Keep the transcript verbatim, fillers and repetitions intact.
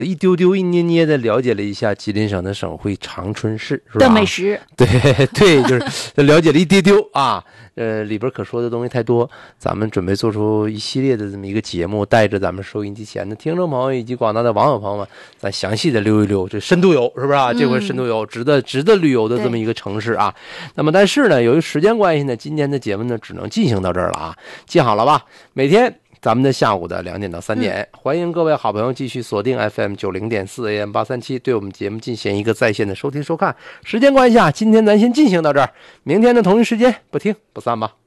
一丢丢一捏捏的了解了一下吉林省的省会长春市是吧的美食， 对对，就是了解了一丢丢啊。呃，里边可说的东西太多，咱们准备做出一系列的这么一个节目，带着咱们收音机前的听众朋友以及广大的网友朋友们，咱详细的溜一溜，这深度游是不是啊？这回深度游值得值得旅游的这么一个城市啊。那么但是呢，由于时间关系呢，今天的节目呢只能进行到这儿了啊。记好了吧，每天咱们的下午的两点到三点、嗯，欢迎各位好朋友继续锁定 F M 九零点四 A M 八三七，对我们节目进行一个在线的收听收看。时间关系啊，今天咱先进行到这儿，明天的同一时间不听不散吧。